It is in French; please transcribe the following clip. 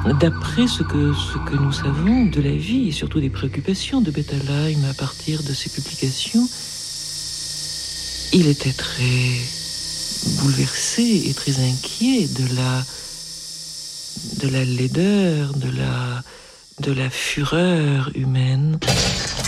D'après ce que nous savons de la vie et surtout des préoccupations de Bettelheim à partir de ses publications, il était très bouleversé et très inquiet de la laideur, de la fureur humaine.